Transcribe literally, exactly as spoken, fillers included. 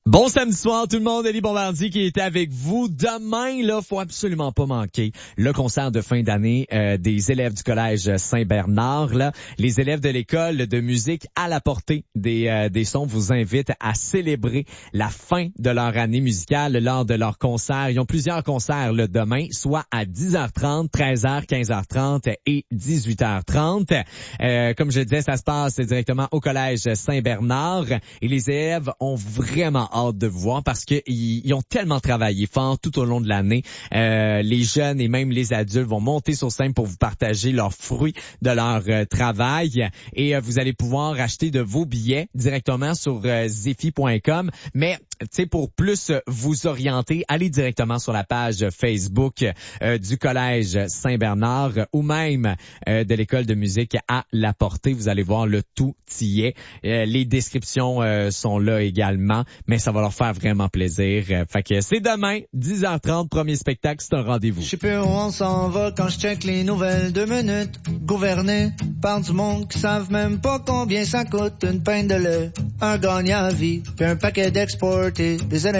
Bon samedi soir tout le monde, Elie Bombardier qui était avec vous. Demain, là, faut absolument pas manquer le concert de fin d'année euh, des élèves du collège Saint-Bernard. Là, les élèves de l'école de musique à la portée des euh, des sons vous invitent à célébrer la fin de leur année musicale lors de leur concert. Ils ont plusieurs concerts le demain, soit à dix heures trente, treize heures, quinze heures trente et dix-huit heures trente. Euh, comme je disais, ça se passe directement au collège Saint-Bernard et les élèves ont vraiment hâte de vous voir parce que ils, ils ont tellement travaillé fort tout au long de l'année. Euh, les jeunes et même les adultes vont monter sur scène pour vous partager leurs fruits de leur euh, travail et euh, vous allez pouvoir acheter de vos billets directement sur euh, zephy point com. Mais tu sais, pour plus vous orienter, allez directement sur la page Facebook euh, du collège Saint-Bernard ou même euh, de l'école de musique à la portée. Vous allez voir, le tout y est. Euh, les descriptions euh, sont là également, mais ça va leur faire vraiment plaisir. Euh, fait que c'est demain, dix heures trente, premier spectacle, c'est un rendez-vous. Je sais plus où on s'en va quand je check les nouvelles. Deux minutes, gouverné par du monde qui savent même pas combien ça coûte une pinte de lait. Un gagnant à vie, puis un paquet d'exportés, des